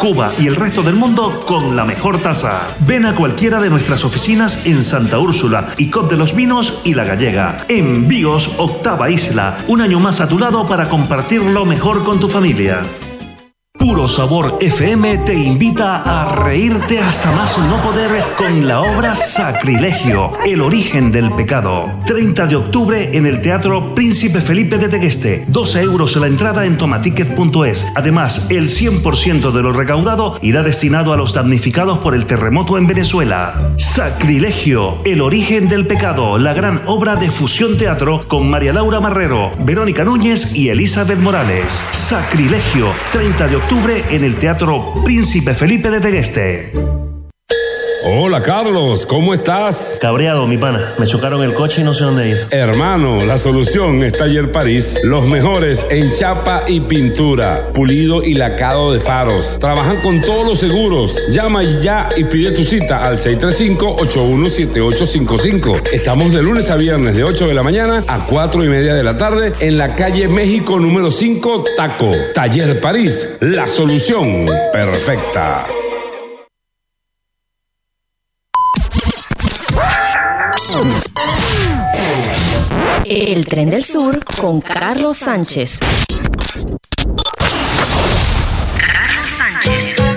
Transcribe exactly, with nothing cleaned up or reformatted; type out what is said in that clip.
Cuba y el resto del mundo con la mejor tasa. Ven a cualquiera de nuestras oficinas en Santa Úrsula, Icod de los Vinos y La Gallega. Envíos Octava Isla, un año más a tu lado para compartir lo mejor con tu familia. Puro Sabor F M te invita a reírte hasta más no poder con la obra Sacrilegio, el origen del pecado. treinta de octubre en el Teatro Príncipe Felipe de Tegueste. doce euros la entrada en tomaticket punto es. Además, el cien por ciento de lo recaudado irá destinado a los damnificados por el terremoto en Venezuela. Sacrilegio, el origen del pecado, la gran obra de Fusión Teatro con María Laura Marrero, Verónica Núñez y Elizabeth Morales. Sacrilegio, treinta de octubre en el Teatro Príncipe Felipe de Tegueste. Hola Carlos, ¿cómo estás? Cabreado, mi pana. Me chocaron el coche y no sé dónde ir. Hermano, la solución es Taller París. Los mejores en chapa y pintura, pulido y lacado de faros. Trabajan con todos los seguros. Llama ya y pide tu cita al seis tres cinco, ocho uno siete ocho cinco cinco. Estamos de lunes a viernes de ocho de la mañana a cuatro y media de la tarde en la calle México número cinco, Taco. Taller París, la solución perfecta. El Tren del Sur con Carlos Sánchez.